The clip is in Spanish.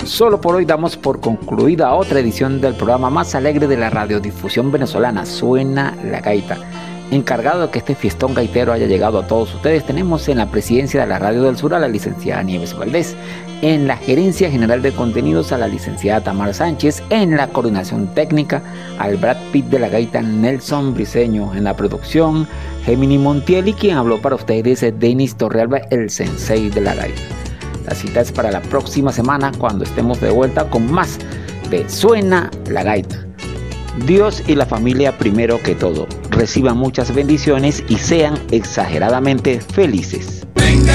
Solo por hoy damos por concluida otra edición del programa más alegre de la radiodifusión venezolana, Suena la Gaita. Encargado de que este fiestón gaitero haya llegado a todos ustedes, tenemos en la presidencia de la Radio del Sur a la licenciada Nieves Valdés, en la gerencia general de contenidos a la licenciada Tamara Sánchez, en la coordinación técnica al Brad Pitt de la gaita Nelson Briceño, en la producción Gemini Montiel, y quien habló para ustedes es Denis Torrealba, el sensei de la gaita. La cita es para la próxima semana, cuando estemos de vuelta con más de Suena la Gaita. Dios y la familia primero que todo. Reciban muchas bendiciones y sean exageradamente felices.